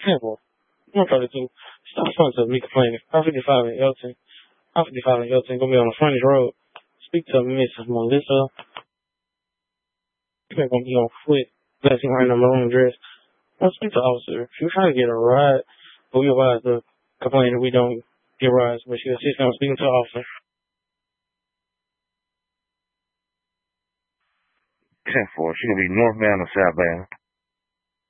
Simple. 132. Stop front to me complaining. I-55 in Elton. I-55 in Elton. Gonna be on the frontage road. Speak to Mrs. Melissa. She's gonna be on foot. Unless he's wearing a maroon dress. I'll speak to the officer. If you're trying to get a ride, but we advise to complain that we don't get rides, but she's speaking to the officer. 10-4. She gonna be northbound or southbound?